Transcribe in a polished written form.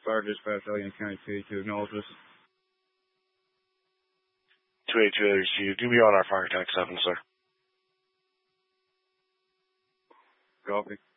Fire Dispatch, Allegheny County, 282, acknowledges. 282, you do be on our fire attack 7, sir. Copy.